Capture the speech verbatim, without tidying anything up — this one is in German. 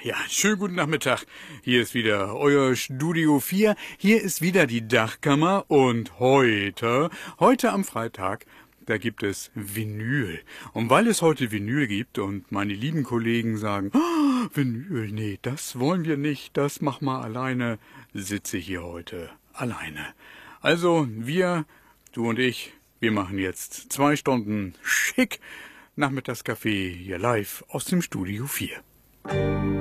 Ja, schönen guten Nachmittag. Hier ist wieder euer Studio vier. Hier ist wieder die Dachkammer und heute, heute am Freitag, da gibt es Vinyl. Und weil es heute Vinyl gibt und meine lieben Kollegen sagen, oh, Vinyl, nee, das wollen wir nicht, das mach mal alleine, sitze ich hier heute alleine. Also wir, du und ich, wir machen jetzt zwei Stunden schick Nachmittagskaffee hier live aus dem Studio vier.